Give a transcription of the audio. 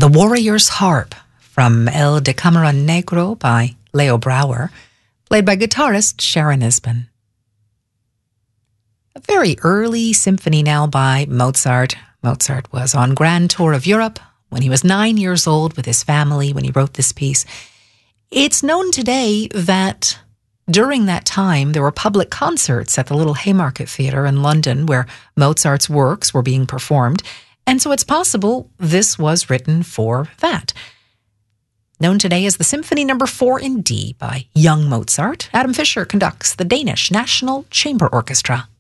The Warrior's Harp from El Decameron Negro by Leo Brouwer, played by guitarist Sharon Isbin. A very early symphony now by Mozart. Mozart was on grand tour of Europe when he was 9 years old with his family when he wrote this piece. It's known today that during that time there were public concerts at the Little Haymarket Theatre in London where Mozart's works were being performed, and so it's possible this was written for that. Known today as the Symphony No. 4 in D by young Mozart, Adam Fischer conducts the Danish National Chamber Orchestra.